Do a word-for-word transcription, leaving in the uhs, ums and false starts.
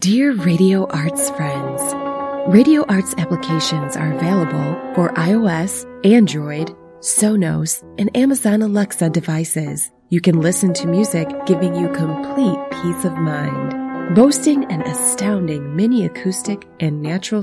Dear Radio Arts friends, Radio Arts applications are available for iOS, Android, Sonos, and Amazon Alexa devices. You can listen to music giving you complete peace of mind. Boasting an astounding mini acoustic and natural